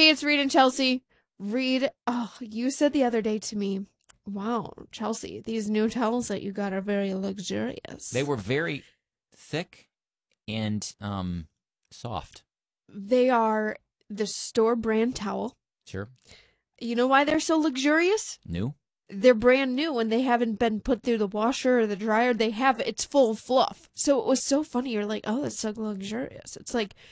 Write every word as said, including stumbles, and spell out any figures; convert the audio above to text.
Hey, it's Reed and Chelsea. Reed, oh, you said the other day to me, wow, Chelsea, these new towels that you got are very luxurious. They were very thick and um soft. They are the store brand towel. Sure. You know why they're so luxurious? New? They're brand new and they haven't been put through the washer or the dryer. They have, it's full of fluff. So it was so funny. You're like, oh, that's so luxurious. It's like